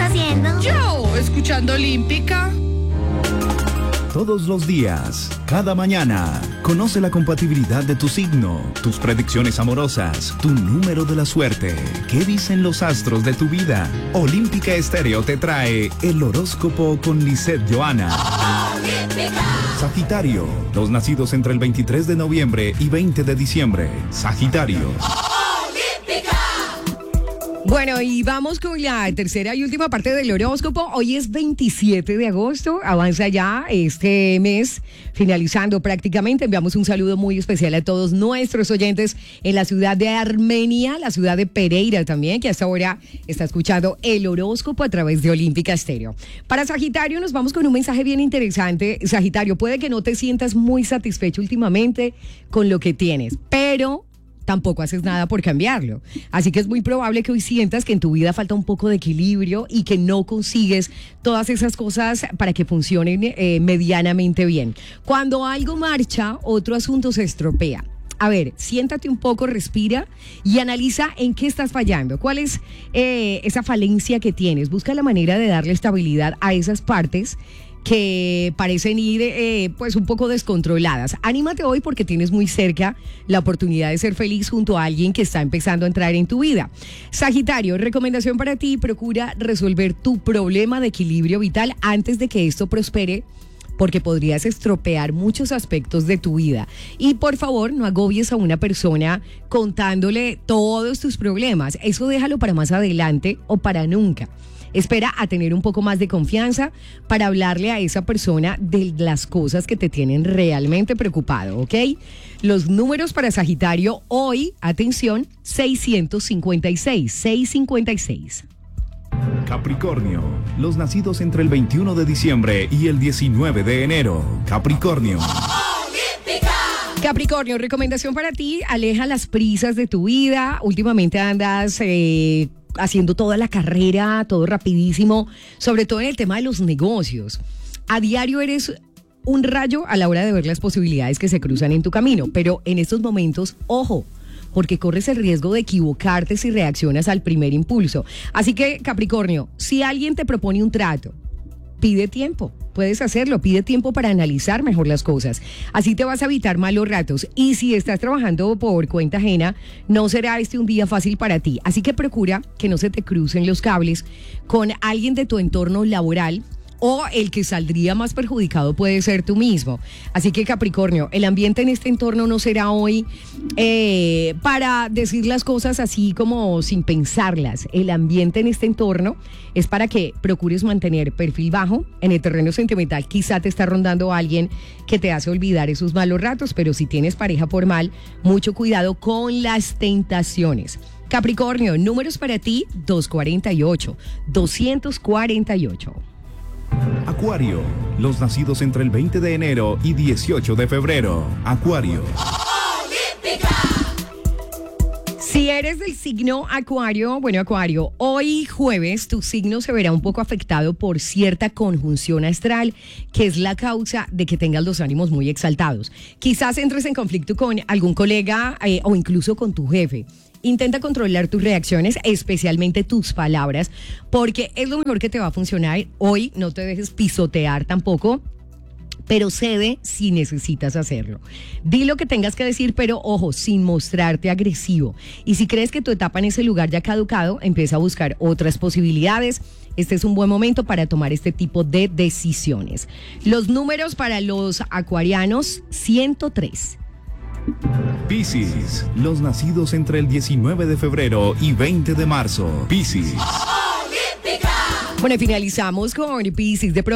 haciendo? Yo, escuchando Olímpica. Todos los días, cada mañana, conoce la compatibilidad de tu signo, tus predicciones amorosas, tu número de la suerte. ¿Qué dicen los astros de tu vida? Olímpica Estéreo te trae el horóscopo con Lisette Johanna. ¡Olímpica! Sagitario, los nacidos entre el 23 de noviembre y 20 de diciembre. Sagitario. Bueno, y vamos con la tercera y última parte del horóscopo. Hoy es 27 de agosto, avanza ya este mes, finalizando prácticamente. Enviamos un saludo muy especial a todos nuestros oyentes en la ciudad de Armenia, la ciudad de Pereira también, que hasta ahora está escuchando el horóscopo a través de Olímpica Estéreo. Para Sagitario nos vamos con un mensaje bien interesante. Sagitario, puede que no te sientas muy satisfecho últimamente con lo que tienes, pero tampoco haces nada por cambiarlo. Así que es muy probable que hoy sientas que en tu vida falta un poco de equilibrio y que no consigues todas esas cosas para que funcionen medianamente bien. Cuando algo marcha, otro asunto se estropea. A ver, siéntate un poco, respira y analiza en qué estás fallando. ¿Cuál es esa falencia que tienes? Busca la manera de darle estabilidad a esas partes que parecen ir pues un poco descontroladas. Anímate hoy porque tienes muy cerca la oportunidad de ser feliz junto a alguien que está empezando a entrar en tu vida. Sagitario, recomendación para ti, procura resolver tu problema de equilibrio vital antes de que esto prospere, porque podrías estropear muchos aspectos de tu vida. Y por favor, no agobies a una persona contándole todos tus problemas. Eso déjalo para más adelante o para nunca. Espera a tener un poco más de confianza para hablarle a esa persona de las cosas que te tienen realmente preocupado, ¿ok? Los números para Sagitario hoy, atención, 656. Capricornio, los nacidos entre el 21 de diciembre y el 19 de enero. Capricornio. Capricornio, recomendación para ti, aleja las prisas de tu vida. Últimamente andas haciendo toda la carrera, todo rapidísimo, sobre todo en el tema de los negocios. A diario eres un rayo a la hora de ver las posibilidades que se cruzan en tu camino, pero en estos momentos, ojo, porque corres el riesgo de equivocarte si reaccionas al primer impulso. Así que, Capricornio, si alguien te propone un trato, pide tiempo. Puedes hacerlo, pide tiempo para analizar mejor las cosas. Así te vas a evitar malos ratos. Y si estás trabajando por cuenta ajena, no será este un día fácil para ti. Así que procura que no se te crucen los cables con alguien de tu entorno laboral, o el que saldría más perjudicado puede ser tú mismo. Así que, Capricornio, el ambiente en este entorno no será hoy para decir las cosas así como sin pensarlas. El ambiente en este entorno es para que procures mantener perfil bajo. En el terreno sentimental quizá te está rondando alguien que te hace olvidar esos malos ratos, pero si tienes pareja formal, mucho cuidado con las tentaciones. Capricornio, números para ti, 248. Acuario, los nacidos entre el 20 de enero y 18 de febrero. Acuario. Si eres del signo Acuario, bueno, Acuario, hoy jueves tu signo se verá un poco afectado por cierta conjunción astral, que es la causa de que tengas los ánimos muy exaltados. Quizás entres en conflicto con algún colega o incluso con tu jefe. Intenta controlar tus reacciones, especialmente tus palabras, porque es lo mejor que te va a funcionar. Hoy no te dejes pisotear tampoco, pero cede si necesitas hacerlo. Di lo que tengas que decir, pero ojo, sin mostrarte agresivo. Y si crees que tu etapa en ese lugar ya ha caducado, empieza a buscar otras posibilidades. Este es un buen momento para tomar este tipo de decisiones. Los números para los acuarianos, 103. Piscis, los nacidos entre el 19 de febrero y 20 de marzo. Piscis. Bueno, finalizamos con Piscis. De pronto